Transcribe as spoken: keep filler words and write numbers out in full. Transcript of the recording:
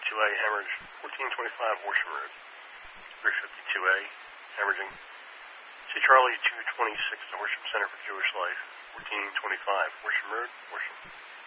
fifty-two A, Hemorrhage, fourteen twenty-five Horsham Road. three fifty-two A, hemorrhaging. C. Charlie, two twenty-six, the Horsham Center for Jewish Life, fourteen twenty-five Horsham Road, Horsham.